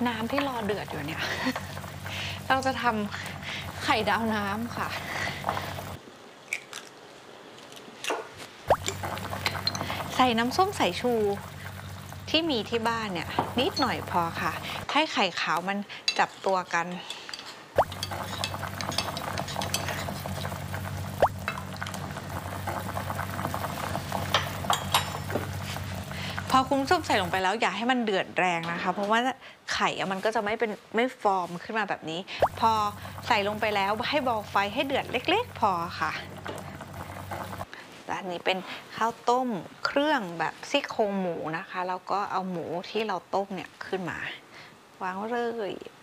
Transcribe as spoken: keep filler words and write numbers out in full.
น้ำที่รอเดือดอยู่เนี่ย เราจะทำไข่ดาวน้ำค่ะ ใส่น้ำส้มสายชูที่มีที่บ้านเนี่ยนิดหน่อยพอค่ะ ให้ไข่ขาวมันจับตัวกัน พอคุณผู้ชมใส่ลงไปแล้วอย่าให้มันเดือดแรงนะคะเพราะว่าไข่มันก็จะไม่เป็นไม่ฟอร์มขึ้นมาแบบนี้ พอใส่ลงไปแล้วให้เบาไฟให้เดือดเล็กๆพอค่ะและอันนี้เป็นข้าวต้มเครื่องแบบซี่โครงหมูนะคะแล้วก็เอาหมูที่เราต้มเนี่ยขึ้นมาวางเลย